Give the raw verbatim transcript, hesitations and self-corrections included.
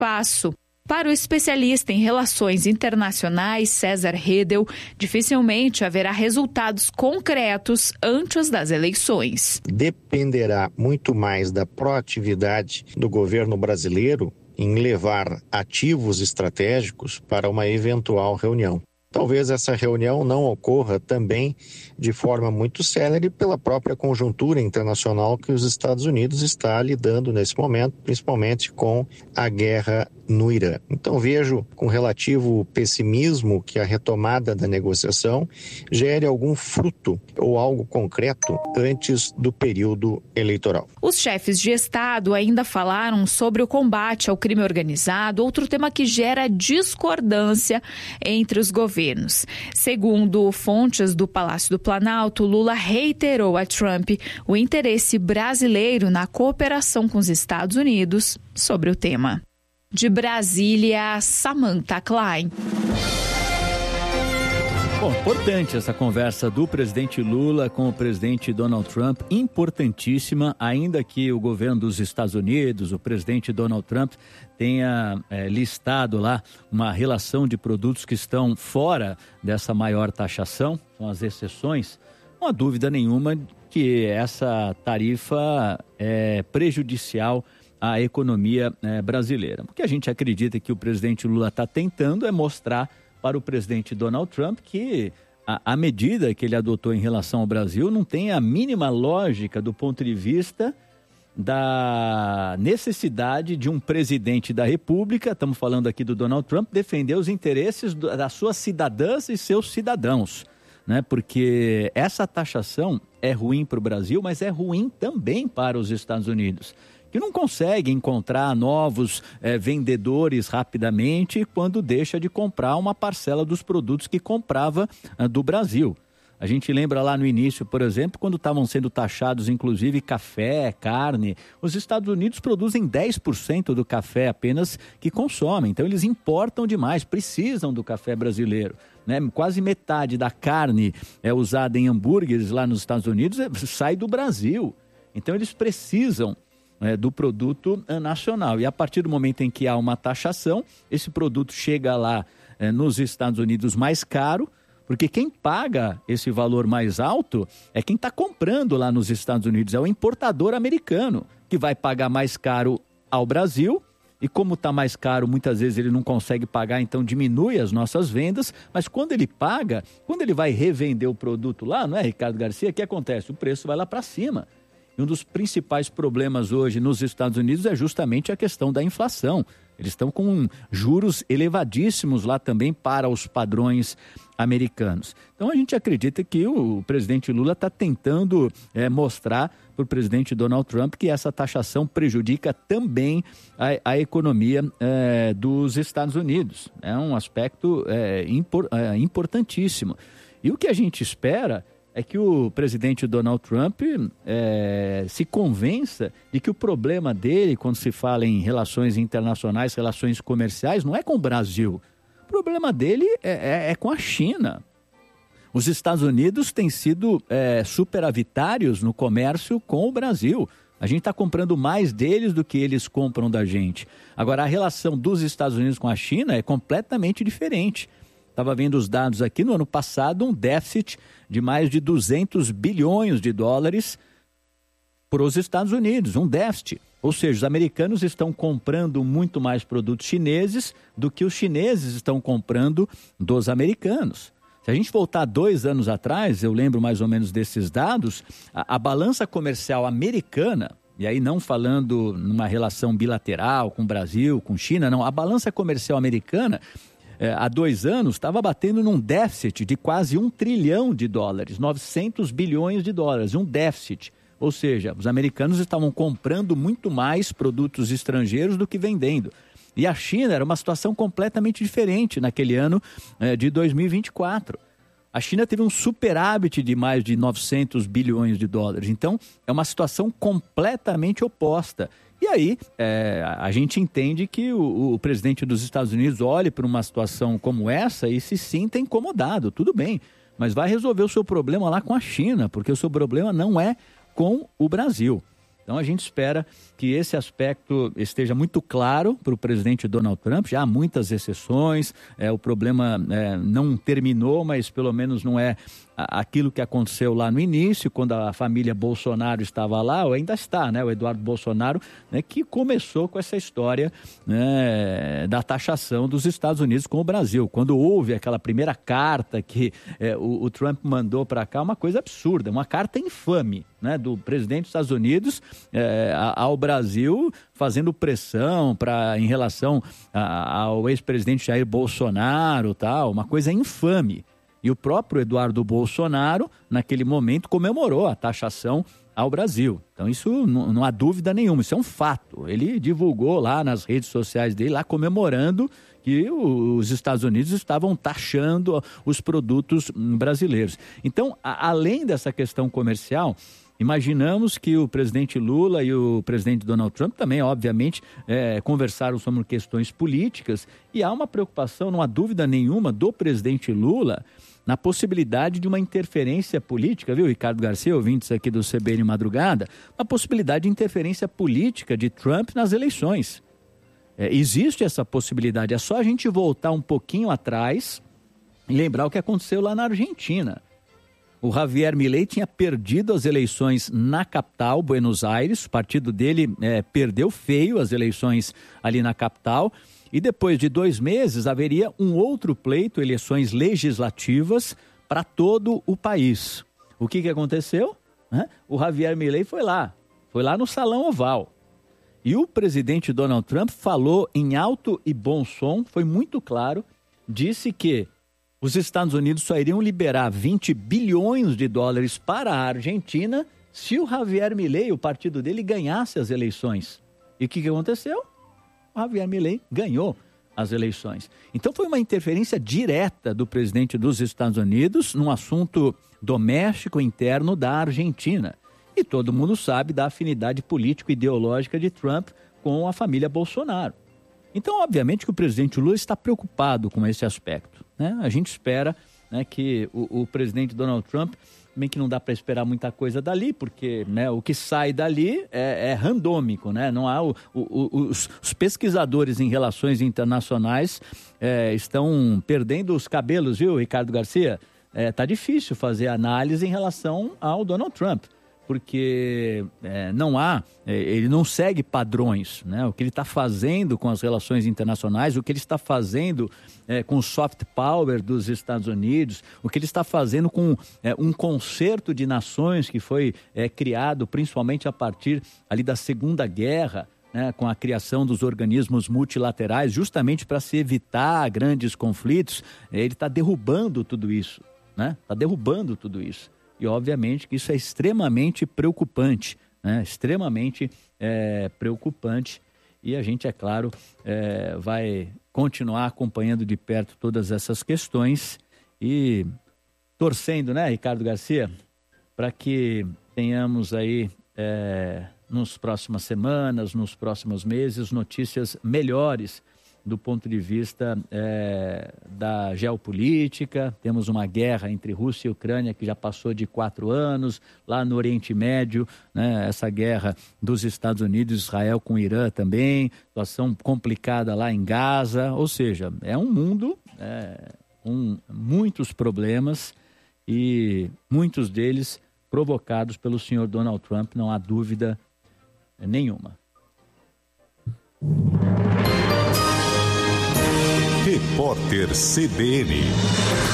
espaço. Para o especialista em relações internacionais, César Redel, dificilmente haverá resultados concretos antes das eleições. Dependerá muito mais da proatividade do governo brasileiro em levar ativos estratégicos para uma eventual reunião. Talvez essa reunião não ocorra também de forma muito célere pela própria conjuntura internacional que os Estados Unidos está lidando nesse momento, principalmente com a guerra no Irã. Então vejo com relativo pessimismo que a retomada da negociação gere algum fruto ou algo concreto antes do período eleitoral. Os chefes de Estado ainda falaram sobre o combate ao crime organizado, outro tema que gera discordância entre os governos. Segundo fontes do Palácio do Planalto, Lula reiterou a Trump o interesse brasileiro na cooperação com os Estados Unidos sobre o tema. De Brasília, Samantha Klein. Bom, importante essa conversa do presidente Lula com o presidente Donald Trump, importantíssima, ainda que o governo dos Estados Unidos, o presidente Donald Trump, tenha é, listado lá uma relação de produtos que estão fora dessa maior taxação, são as exceções. Não há dúvida nenhuma que essa tarifa é prejudicial à economia é, brasileira. O que a gente acredita que o presidente Lula está tentando é mostrar para o presidente Donald Trump que a, a medida que ele adotou em relação ao Brasil não tem a mínima lógica do ponto de vista da necessidade de um presidente da República, estamos falando aqui do Donald Trump, defender os interesses do, das suas cidadãs e seus cidadãos, né? Porque essa taxação é ruim para o Brasil, mas é ruim também para os Estados Unidos, que não consegue encontrar novos eh, vendedores rapidamente quando deixa de comprar uma parcela dos produtos que comprava ah, do Brasil. A gente lembra lá no início, por exemplo, quando estavam sendo taxados, inclusive, café, carne. Os Estados Unidos produzem dez por cento do café apenas que consomem. Então, eles importam demais, precisam do café brasileiro, né? Quase metade da carne é usada em hambúrgueres lá nos Estados Unidos é, sai do Brasil. Então, eles precisam É, do produto é, nacional. E a partir do momento em que há uma taxação, esse produto chega lá é, nos Estados Unidos mais caro, porque quem paga esse valor mais alto é quem está comprando lá nos Estados Unidos, é o importador americano, que vai pagar mais caro ao Brasil, e como está mais caro, muitas vezes ele não consegue pagar, então diminui as nossas vendas, mas quando ele paga, quando ele vai revender o produto lá, não é, Ricardo Garcia, o que acontece? O preço vai lá para cima. Um dos principais problemas hoje nos Estados Unidos é justamente a questão da inflação. Eles estão com juros elevadíssimos lá também para os padrões americanos. Então a gente acredita que o presidente Lula está tentando é, mostrar para o presidente Donald Trump que essa taxação prejudica também a, a economia é, dos Estados Unidos. É um aspecto é, impor, é, importantíssimo. E o que a gente espera é que o presidente Donald Trump é, se convença de que o problema dele, quando se fala em relações internacionais, relações comerciais, não é com o Brasil. O problema dele é, é, é com a China. Os Estados Unidos têm sido é, superavitários no comércio com o Brasil. A gente está comprando mais deles do que eles compram da gente. Agora, a relação dos Estados Unidos com a China é completamente diferente. Estava vendo os dados aqui, no ano passado, um déficit de mais de duzentos bilhões de dólares para os Estados Unidos, um déficit. Ou seja, os americanos estão comprando muito mais produtos chineses do que os chineses estão comprando dos americanos. Se a gente voltar dois anos atrás, eu lembro mais ou menos desses dados, a, a balança comercial americana, e aí não falando numa relação bilateral com o Brasil, com China, não, a balança comercial americana há dois anos, estava batendo num déficit de quase um trilhão de dólares, novecentos bilhões de dólares, um déficit. Ou seja, os americanos estavam comprando muito mais produtos estrangeiros do que vendendo. E a China era uma situação completamente diferente naquele ano eh, de dois mil e vinte e quatro. A China teve um superávit de mais de novecentos bilhões de dólares. Então, é uma situação completamente oposta. E aí, é, a gente entende que o, o presidente dos Estados Unidos olhe para uma situação como essa e se sinta incomodado, tudo bem, mas vai resolver o seu problema lá com a China, porque o seu problema não é com o Brasil. Então a gente espera que esse aspecto esteja muito claro para o presidente Donald Trump. Já há muitas exceções, é, o problema é, não terminou, mas pelo menos não é aquilo que aconteceu lá no início, quando a família Bolsonaro estava lá, ou ainda está, né, o Eduardo Bolsonaro, né, que começou com essa história, né, da taxação dos Estados Unidos com o Brasil. Quando houve aquela primeira carta que é, o, o Trump mandou para cá, uma coisa absurda, uma carta infame, né, do presidente dos Estados Unidos é, ao Brasil, fazendo pressão pra, em relação a, ao ex-presidente Jair Bolsonaro, tal, uma coisa infame. E o próprio Eduardo Bolsonaro, naquele momento, comemorou a taxação ao Brasil. Então isso não, não há dúvida nenhuma, isso é um fato. Ele divulgou lá nas redes sociais dele, lá comemorando que os Estados Unidos estavam taxando os produtos brasileiros. Então, a, além dessa questão comercial, imaginamos que o presidente Lula e o presidente Donald Trump também, obviamente, é, conversaram sobre questões políticas, e há uma preocupação, não há dúvida nenhuma, do presidente Lula na possibilidade de uma interferência política, viu, Ricardo Garcia, ouvintes aqui do C B N Madrugada, uma possibilidade de interferência política de Trump nas eleições. É, existe essa possibilidade, é só a gente voltar um pouquinho atrás e lembrar o que aconteceu lá na Argentina. O Javier Milei tinha perdido as eleições na capital, Buenos Aires, o partido dele é, perdeu feio as eleições ali na capital, e depois de dois meses haveria um outro pleito, eleições legislativas, para todo o país. O que, que aconteceu? O Javier Milei foi lá, foi lá no Salão Oval. E o presidente Donald Trump falou em alto e bom som, foi muito claro, disse que os Estados Unidos só iriam liberar vinte bilhões de dólares para a Argentina se o Javier Milei, o partido dele, ganhasse as eleições. E o que, que aconteceu? O Javier Milei ganhou as eleições. Então foi uma interferência direta do presidente dos Estados Unidos num assunto doméstico interno da Argentina. E todo mundo sabe da afinidade político-ideológica de Trump com a família Bolsonaro. Então, obviamente, que o presidente Lula está preocupado com esse aspecto, né? A gente espera, né, que o, o presidente Donald Trump, bem que não dá para esperar muita coisa dali, porque, né, o que sai dali é, é randômico, né? Não há o, o, os, os pesquisadores em relações internacionais é, estão perdendo os cabelos, viu, Ricardo Garcia? É, tá difícil fazer análise em relação ao Donald Trump, porque é, não há, é, ele não segue padrões, né? O que ele está fazendo com as relações internacionais, o que ele está fazendo é, com o soft power dos Estados Unidos, o que ele está fazendo com é, um concerto de nações que foi é, criado principalmente a partir ali da Segunda Guerra, né, com a criação dos organismos multilaterais, justamente para se evitar grandes conflitos. Ele está derrubando tudo isso, né? Está derrubando tudo isso. E, obviamente, que isso é extremamente preocupante, né? Extremamente é, preocupante. E a gente, é claro, é, vai continuar acompanhando de perto todas essas questões e torcendo, né, Ricardo Garcia, para que tenhamos aí, é, nas próximas semanas, nos próximos meses, notícias melhores do ponto de vista é, da geopolítica. Temos uma guerra entre Rússia e Ucrânia que já passou de quatro anos, lá no Oriente Médio, né, essa guerra dos Estados Unidos e Israel com o Irã também, situação complicada lá em Gaza, ou seja, é um mundo é, com muitos problemas e muitos deles provocados pelo senhor Donald Trump, não há dúvida nenhuma. Repórter C B N.